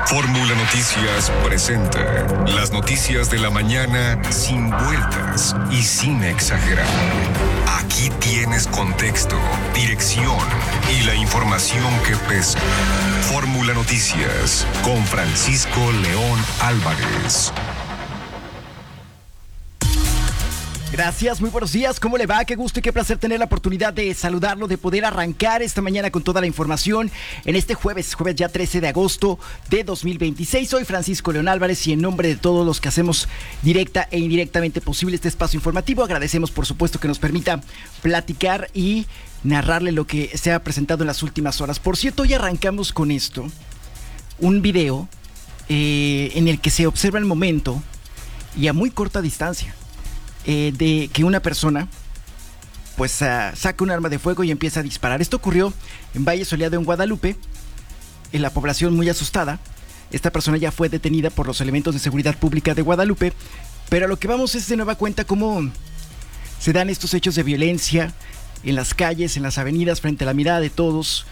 Fórmula Noticias presenta las noticias de la mañana sin vueltas y sin exagerar. Aquí tienes contexto, dirección y la información que pesa. Fórmula Noticias con Francisco León Álvarez. Gracias, muy buenos días, ¿cómo le va? Qué gusto y qué placer tener la oportunidad de saludarlo, de poder arrancar esta mañana con toda la información en este jueves ya 13 de agosto de 2026. Soy Francisco León Álvarez y en nombre de todos los que hacemos directa e indirectamente posible este espacio informativo, agradecemos por supuesto que nos permita platicar y narrarle lo que se ha presentado en las últimas horas. Por cierto, hoy arrancamos con esto, un video en el que se observa el momento y a muy corta distancia de que una persona pues saca un arma de fuego y empieza a disparar. Esto ocurrió en Valle Soleado, en Guadalupe, en la población muy asustada. Esta persona ya fue detenida por los elementos de seguridad pública de Guadalupe, pero a lo que vamos es de nueva cuenta cómo se dan estos hechos de violencia en las calles, en las avenidas, frente a la mirada de todos.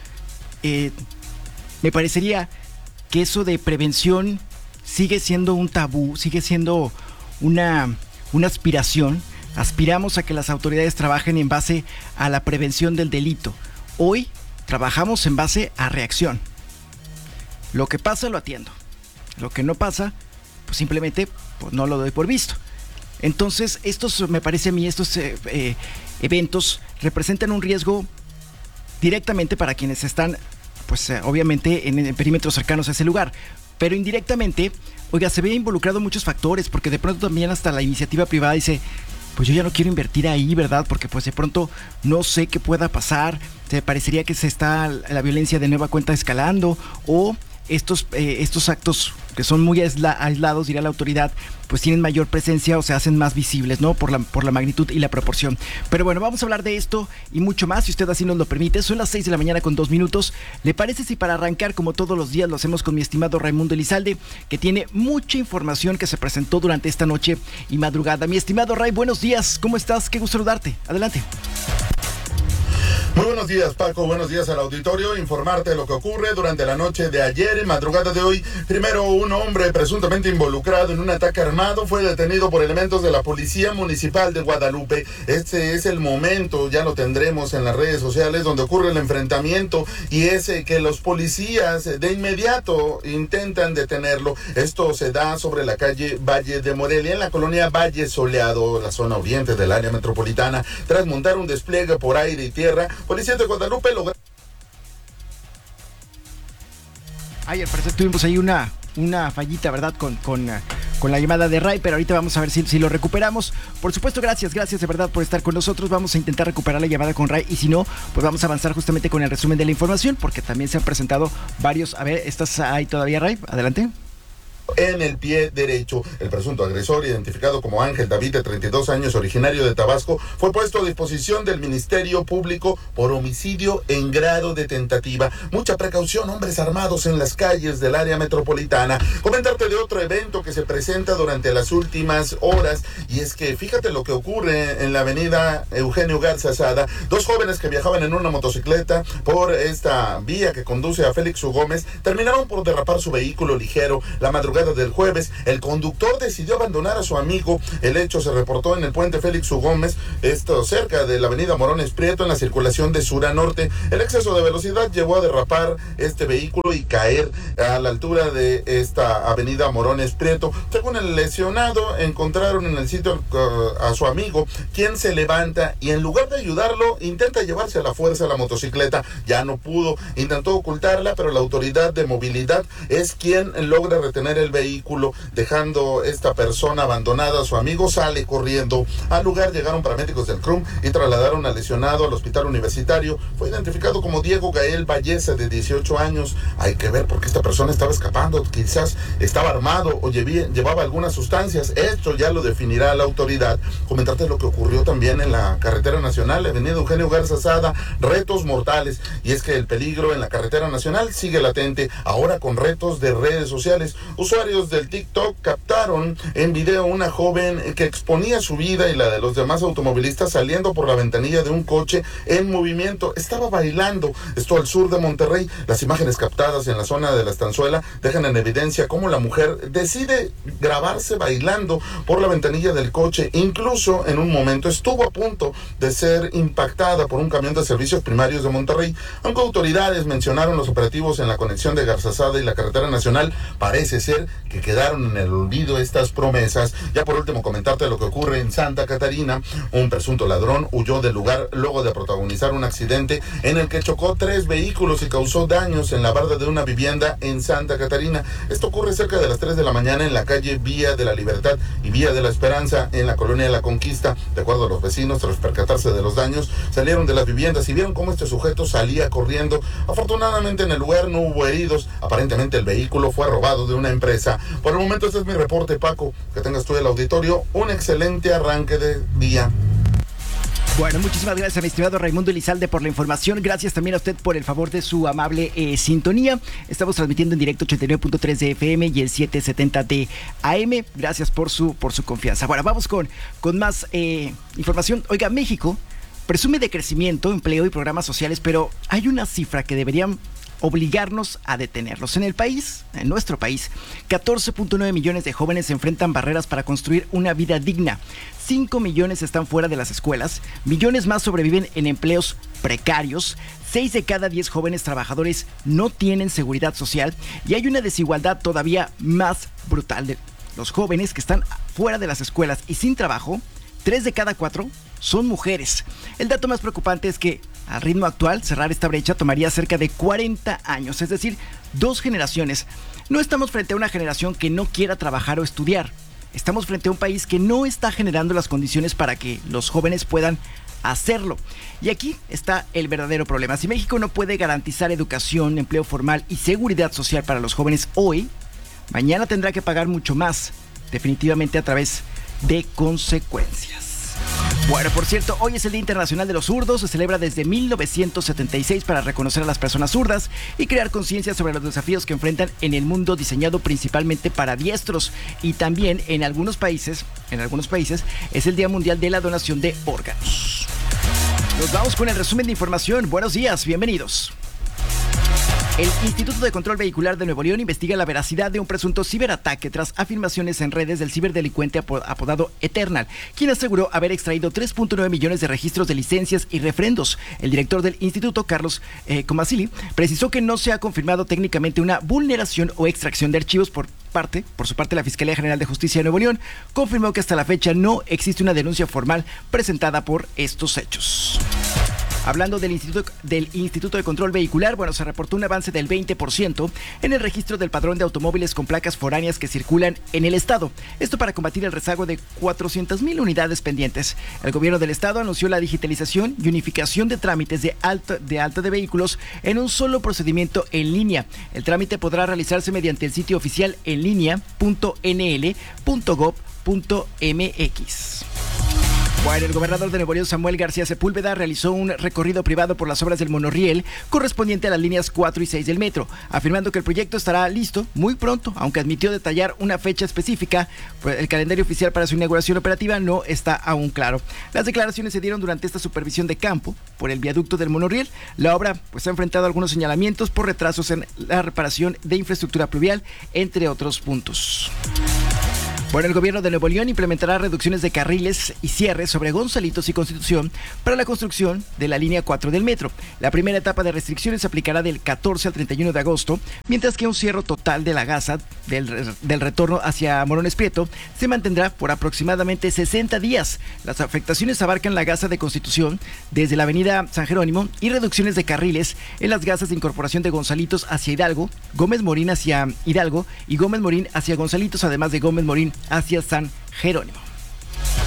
Me parecería que eso de prevención sigue siendo un tabú, sigue siendo una aspiración. Aspiramos a que las autoridades trabajen en base a la prevención del delito. Hoy trabajamos en base a reacción. Lo que pasa lo atiendo. Lo que no pasa, pues simplemente pues no lo doy por visto. Entonces, me parece a mí, estos eventos representan un riesgo directamente para quienes están, pues obviamente en perímetros cercanos a ese lugar. Pero indirectamente, oiga, se ve involucrado muchos factores, porque de pronto también hasta la iniciativa privada dice, pues yo ya no quiero invertir ahí, ¿verdad? Porque pues de pronto no sé qué pueda pasar, te parecería que la violencia de nueva cuenta escalando, o estos actos que son muy aislados, diría la autoridad, pues tienen mayor presencia o se hacen más visibles, ¿no? Por la magnitud y la proporción. Pero bueno, vamos a hablar de esto y mucho más, si usted así nos lo permite. Son las 6 de la mañana con 2 minutos. ¿Le parece si para arrancar, como todos los días, lo hacemos con mi estimado Raimundo Elizalde, que tiene mucha información que se presentó durante esta noche y madrugada? Mi estimado Ray, buenos días, ¿cómo estás? Qué gusto saludarte. Adelante. Muy buenos días, Paco, buenos días al auditorio. Informarte de lo que ocurre durante la noche de ayer y madrugada de hoy. Primero, un hombre presuntamente involucrado en un ataque armado fue detenido por elementos de la Policía Municipal de Guadalupe. Este es el momento, ya lo tendremos en las redes sociales, donde ocurre el enfrentamiento, y es que los policías de inmediato intentan detenerlo. Esto se da sobre la calle Valle de Morelia, en la colonia Valle Soleado, la zona oriente del área metropolitana. Tras montar un despliegue por aire y tierra, policías de Guadalupe lograron... Al parecer tuvimos ahí una fallita, ¿verdad? Con la llamada de Ray, pero ahorita vamos a ver si lo recuperamos. Por supuesto, gracias de verdad por estar con nosotros. Vamos a intentar recuperar la llamada con Ray, y si no, pues vamos a avanzar justamente con el resumen de la información, porque también se han presentado varios. A ver, ¿estás ahí todavía, Ray? Adelante. En el pie derecho, el presunto agresor, identificado como Ángel David, de 32 años, originario de Tabasco, fue puesto a disposición del Ministerio Público por homicidio en grado de tentativa. Mucha precaución, hombres armados en las calles del área metropolitana. Comentarte de otro evento que se presenta durante las últimas horas, y es que fíjate lo que ocurre en la avenida Eugenio Garza Sada. Dos jóvenes que viajaban en una motocicleta por esta vía que conduce a Félix U. Gómez terminaron por derrapar su vehículo ligero. La madrugada del jueves, el conductor decidió abandonar a su amigo. El hecho se reportó en el puente Félix U. Gómez, esto cerca de la avenida Morones Prieto, en la circulación de sur a norte. El exceso de velocidad llevó a derrapar este vehículo y caer a la altura de esta avenida Morones Prieto. Según el lesionado, encontraron en el sitio a su amigo, quien se levanta y en lugar de ayudarlo, intenta llevarse a la fuerza la motocicleta. Ya no pudo, intentó ocultarla, pero la autoridad de movilidad es quien logra retener el vehículo, dejando esta persona abandonada. A su amigo sale corriendo. Al lugar llegaron paramédicos del CRUM y trasladaron al lesionado al hospital universitario. Fue identificado como Diego Gael Valleza, de 18 años. Hay que ver por qué esta persona estaba escapando. Quizás estaba armado o llevaba algunas sustancias. Esto ya lo definirá la autoridad. Comentarte lo que ocurrió también en la carretera nacional, avenida Eugenio Garza Sada, retos mortales. Y es que el peligro en la carretera nacional sigue latente, ahora con retos de redes sociales. Usuarios Usuarios del TikTok captaron en video una joven que exponía su vida y la de los demás automovilistas saliendo por la ventanilla de un coche en movimiento. Estaba bailando, esto al sur de Monterrey. Las imágenes captadas en la zona de la Estanzuela dejan en evidencia cómo la mujer decide grabarse bailando por la ventanilla del coche. Incluso en un momento estuvo a punto de ser impactada por un camión de servicios primarios de Monterrey. Aunque autoridades mencionaron los operativos en la conexión de Garzazada y la carretera nacional, parece ser que quedaron en el olvido estas promesas. Ya por último, comentarte lo que ocurre en Santa Catarina. Un presunto ladrón huyó del lugar luego de protagonizar un accidente en el que chocó 3 vehículos y causó daños en la barda de una vivienda en Santa Catarina. Esto ocurre cerca de las 3 de la mañana en la calle Vía de la Libertad y Vía de la Esperanza en la colonia de La Conquista. De acuerdo a los vecinos, tras percatarse de los daños, salieron de las viviendas y vieron cómo este sujeto salía corriendo. Afortunadamente en el lugar no hubo heridos. Aparentemente el vehículo fue robado de una empresa. Por el momento este es mi reporte, Paco. Que tengas tú el auditorio un excelente arranque de día. Bueno, muchísimas gracias a mi estimado Raimundo Elizalde por la información. Gracias también a usted por el favor de su amable sintonía. Estamos transmitiendo en directo 89.3 de FM y el 770 de AM. Gracias por su confianza. Bueno, vamos con más información. Oiga, México presume de crecimiento, empleo y programas sociales, pero hay una cifra que deberían obligarnos a detenerlos. En el país, en nuestro país, 14.9 millones de jóvenes enfrentan barreras para construir una vida digna. 5 millones están fuera de las escuelas, millones más sobreviven en empleos precarios, 6 de cada 10 jóvenes trabajadores no tienen seguridad social y hay una desigualdad todavía más brutal. De los jóvenes que están fuera de las escuelas y sin trabajo, 3 de cada 4 son mujeres. El dato más preocupante es que al ritmo actual, cerrar esta brecha tomaría cerca de 40 años, es decir, 2 generaciones. No estamos frente a una generación que no quiera trabajar o estudiar. Estamos frente a un país que no está generando las condiciones para que los jóvenes puedan hacerlo. Y aquí está el verdadero problema. Si México no puede garantizar educación, empleo formal y seguridad social para los jóvenes hoy, mañana tendrá que pagar mucho más, definitivamente a través de consecuencias. Bueno, por cierto, hoy es el Día Internacional de los Zurdos. Se celebra desde 1976 para reconocer a las personas zurdas y crear conciencia sobre los desafíos que enfrentan en el mundo diseñado principalmente para diestros. Y también en algunos países es el Día Mundial de la Donación de Órganos. Nos vamos con el resumen de información. Buenos días, bienvenidos. El Instituto de Control Vehicular de Nuevo León investiga la veracidad de un presunto ciberataque tras afirmaciones en redes del ciberdelincuente apodado Eternal, quien aseguró haber extraído 3.9 millones de registros de licencias y refrendos. El director del instituto, Carlos Comasili, precisó que no se ha confirmado técnicamente una vulneración o extracción de archivos por su parte, la Fiscalía General de Justicia de Nuevo León confirmó que hasta la fecha no existe una denuncia formal presentada por estos hechos. Hablando del Instituto de Control Vehicular, se reportó un avance del 20% en el registro del padrón de automóviles con placas foráneas que circulan en el estado. Esto para combatir el rezago de 400,000 unidades pendientes. El gobierno del estado anunció la digitalización y unificación de trámites de alta de vehículos en un solo procedimiento en línea. El trámite podrá realizarse mediante el sitio oficial en línea.nl.gov.mx. Bueno, el gobernador de Nuevo León, Samuel García Sepúlveda, realizó un recorrido privado por las obras del monorriel correspondiente a las líneas 4 y 6 del metro, afirmando que el proyecto estará listo muy pronto, aunque admitió detallar una fecha específica, pues el calendario oficial para su inauguración operativa no está aún claro. Las declaraciones se dieron durante esta supervisión de campo por el viaducto del monorriel. La obra ha enfrentado algunos señalamientos por retrasos en la reparación de infraestructura pluvial, entre otros puntos. Bueno, el gobierno de Nuevo León implementará reducciones de carriles y cierres sobre Gonzalitos y Constitución para la construcción de la línea 4 del metro. La primera etapa de restricciones se aplicará del 14 al 31 de agosto, mientras que un cierre total de la gasa del retorno hacia Morones Prieto se mantendrá por aproximadamente 60 días. Las afectaciones abarcan la gasa de Constitución desde la avenida San Jerónimo y reducciones de carriles en las gasas de incorporación de Gonzalitos hacia Hidalgo, Gómez Morín hacia Hidalgo y Gómez Morín hacia Gonzalitos, además de Gómez Morín hacia San Jerónimo.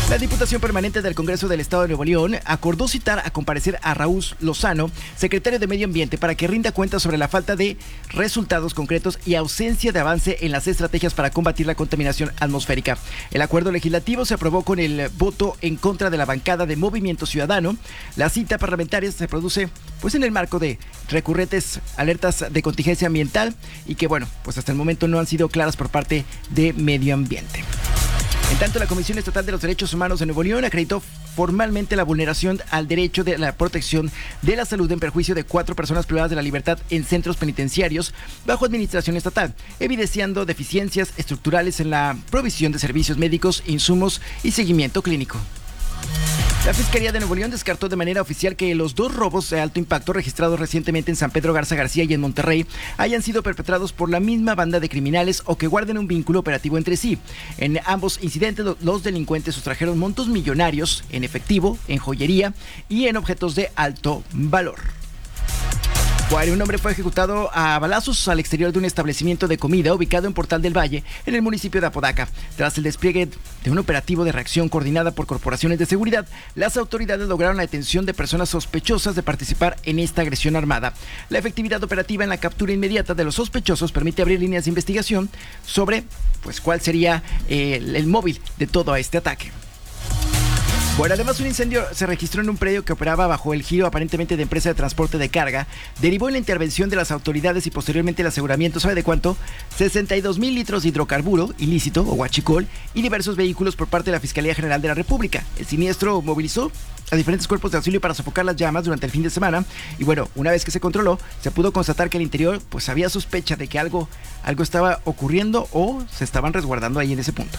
La Diputación Permanente del Congreso del Estado de Nuevo León acordó citar a comparecer a Raúl Lozano, secretario de Medio Ambiente, para que rinda cuenta sobre la falta de resultados concretos y ausencia de avance en las estrategias para combatir la contaminación atmosférica. El acuerdo legislativo se aprobó con el voto en contra de la bancada de Movimiento Ciudadano. La cita parlamentaria se produce en el marco de recurrentes alertas de contingencia ambiental y que hasta el momento no han sido claras por parte de Medio Ambiente. En tanto, la Comisión Estatal de los Derechos Humanos de Nuevo León acreditó formalmente la vulneración al derecho de la protección de la salud en perjuicio de 4 personas privadas de la libertad en centros penitenciarios bajo administración estatal, evidenciando deficiencias estructurales en la provisión de servicios médicos, insumos y seguimiento clínico. La Fiscalía de Nuevo León descartó de manera oficial que los 2 robos de alto impacto registrados recientemente en San Pedro Garza García y en Monterrey hayan sido perpetrados por la misma banda de criminales o que guarden un vínculo operativo entre sí. En ambos incidentes, los delincuentes sustrajeron montos millonarios en efectivo, en joyería y en objetos de alto valor. Un hombre fue ejecutado a balazos al exterior de un establecimiento de comida ubicado en Portal del Valle, en el municipio de Apodaca. Tras el despliegue de un operativo de reacción coordinada por corporaciones de seguridad, las autoridades lograron la detención de personas sospechosas de participar en esta agresión armada. La efectividad operativa en la captura inmediata de los sospechosos permite abrir líneas de investigación sobre cuál sería el móvil de todo este ataque. Además, un incendio se registró en un predio que operaba bajo el giro aparentemente de empresa de transporte de carga. Derivó en la intervención de las autoridades y posteriormente el aseguramiento, ¿sabe de cuánto? 62,000 litros de hidrocarburo ilícito o huachicol y diversos vehículos por parte de la Fiscalía General de la República. El siniestro movilizó a diferentes cuerpos de auxilio para sofocar las llamas durante el fin de semana y una vez que se controló, se pudo constatar que al interior había sospecha de que algo estaba ocurriendo o se estaban resguardando ahí en ese punto.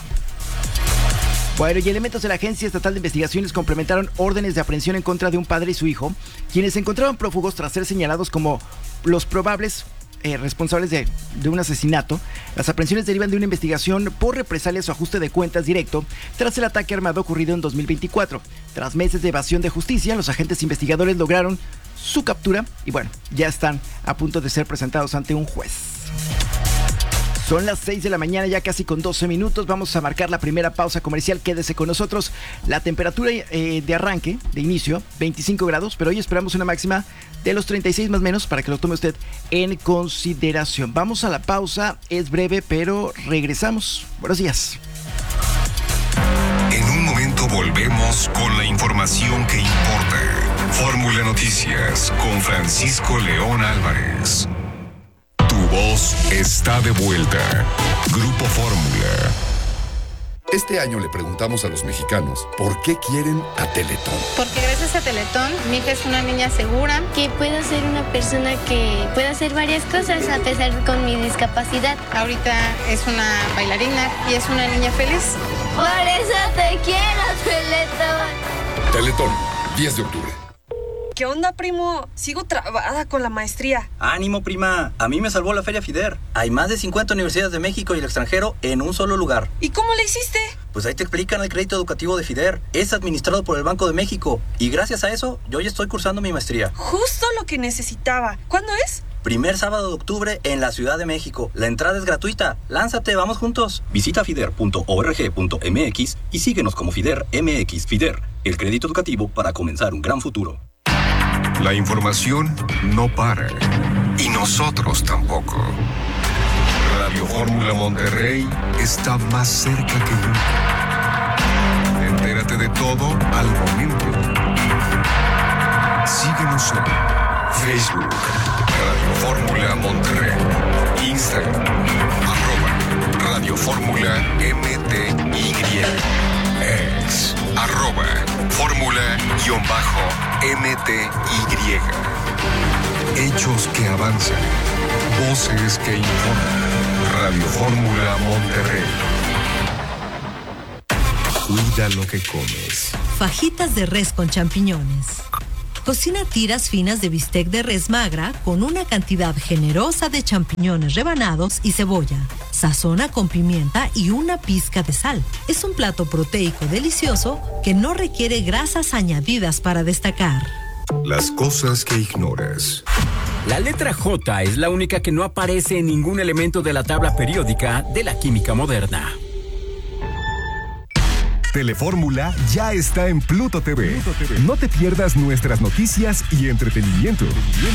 Y elementos de la Agencia Estatal de Investigaciones complementaron órdenes de aprehensión en contra de un padre y su hijo, quienes se encontraban prófugos tras ser señalados como los probables responsables de un asesinato. Las aprehensiones derivan de una investigación por represalias o ajuste de cuentas directo tras el ataque armado ocurrido en 2024. Tras meses de evasión de justicia, los agentes investigadores lograron su captura y ya están a punto de ser presentados ante un juez. Son las 6 de la mañana, ya casi con 12 minutos. Vamos a marcar la primera pausa comercial. Quédese con nosotros. La temperatura de arranque, de inicio, 25 grados, pero hoy esperamos una máxima de los 36 más o menos para que lo tome usted en consideración. Vamos a la pausa, es breve, pero regresamos. Buenos días. En un momento volvemos con la información que importa. Fórmula Noticias con Francisco León Álvarez. Tu voz está de vuelta. Grupo Fórmula. Este año le preguntamos a los mexicanos por qué quieren a Teletón. Porque gracias a Teletón, mi hija es una niña segura. Que puedo ser una persona que pueda hacer varias cosas a pesar con mi discapacidad. Ahorita es una bailarina y es una niña feliz. Por eso te quiero, Teletón. Teletón, 10 de octubre. ¿Qué onda, primo? Sigo trabada con la maestría. ¡Ánimo, prima! A mí me salvó la Feria FIDER. Hay más de 50 universidades de México y el extranjero en un solo lugar. ¿Y cómo le hiciste? Pues ahí te explican el crédito educativo de FIDER. Es administrado por el Banco de México. Y gracias a eso, yo ya estoy cursando mi maestría. Justo lo que necesitaba. ¿Cuándo es? Primer sábado de octubre en la Ciudad de México. La entrada es gratuita. Lánzate, vamos juntos. Visita fider.org.mx y síguenos como FIDER MX. FIDER, el crédito educativo para comenzar un gran futuro. La información no para. Y nosotros tampoco. Radio Fórmula Monterrey está más cerca que nunca. Entérate de todo al momento. Síguenos en Facebook, Radio Fórmula Monterrey, Instagram, @Radio Fórmula MTY, ex, @Fórmula_MTY. Hechos que avanzan, voces que informan. Radio Fórmula Monterrey. Cuida lo que comes. Fajitas de res con champiñones. Cocina tiras finas de bistec de res magra con una cantidad generosa de champiñones rebanados y cebolla. Sazona con pimienta y una pizca de sal. Es un plato proteico delicioso que no requiere grasas añadidas para destacar. Las cosas que ignoras. La letra J es la única que no aparece en ningún elemento de la tabla periódica de la química moderna. Telefórmula ya está en Pluto TV. No te pierdas nuestras noticias y entretenimiento.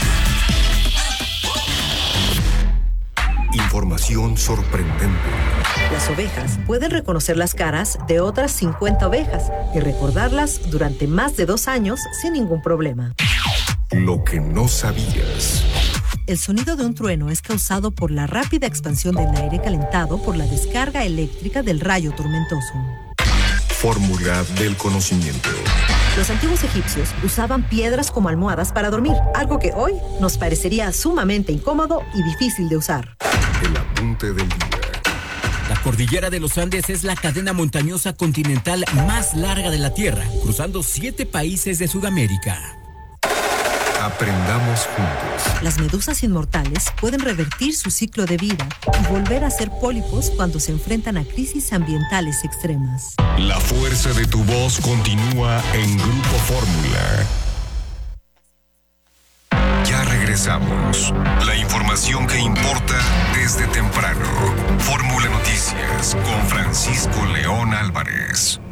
Información sorprendente. Las ovejas pueden reconocer las caras de otras 50 ovejas y recordarlas durante más de 2 años sin ningún problema. Lo que no sabías. El sonido de un trueno es causado por la rápida expansión del aire calentado por la descarga eléctrica del rayo tormentoso. Fórmula del conocimiento. Los antiguos egipcios usaban piedras como almohadas para dormir, algo que hoy nos parecería sumamente incómodo y difícil de usar. El apunte del día. La cordillera de los Andes es la cadena montañosa continental más larga de la Tierra, cruzando 7 países de Sudamérica. Aprendamos juntos. Las medusas inmortales pueden revertir su ciclo de vida y volver a ser pólipos cuando se enfrentan a crisis ambientales extremas. La fuerza de tu voz continúa en Grupo Fórmula. Ya regresamos. La información que importa desde temprano. Fórmula Noticias con Francisco León Álvarez.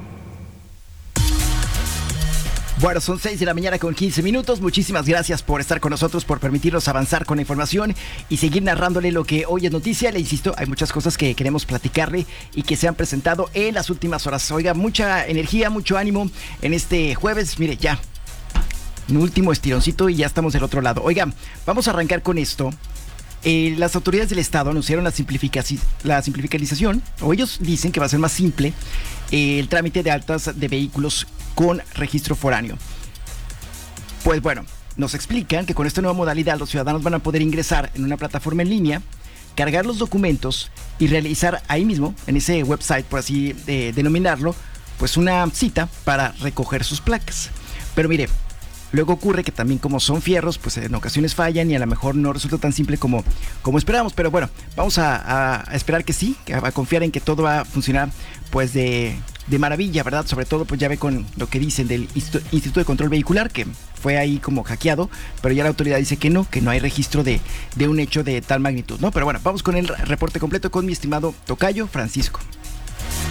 Bueno, son 6 de la mañana con 15 minutos. Muchísimas gracias por estar con nosotros, por permitirnos avanzar con la información y seguir narrándole lo que hoy es noticia. Le insisto, hay muchas cosas que queremos platicarle y que se han presentado en las últimas horas. Oiga, mucha energía, mucho ánimo en este jueves. Mire, ya, un último estironcito y ya estamos del otro lado. Oiga, vamos a arrancar con esto. Las autoridades del Estado anunciaron la simplificación, o ellos dicen que va a ser más simple el trámite de altas de vehículos con registro foráneo. Pues bueno, nos explican que con esta nueva modalidad los ciudadanos van a poder ingresar en una plataforma en línea, cargar los documentos y realizar ahí mismo, en ese website, por así denominarlo, pues una cita para recoger sus placas. Pero mire, luego ocurre que también como son fierros, pues en ocasiones fallan y a lo mejor no resulta tan simple como esperábamos. Pero bueno, vamos a esperar que sí, a confiar en que todo va a funcionar pues de maravilla, ¿verdad? Sobre todo pues ya ve con lo que dicen del Instituto de Control Vehicular, que fue ahí como hackeado, pero ya la autoridad dice que no hay registro de un hecho de tal magnitud, ¿no? Pero bueno, vamos con el reporte completo con mi estimado tocayo Francisco.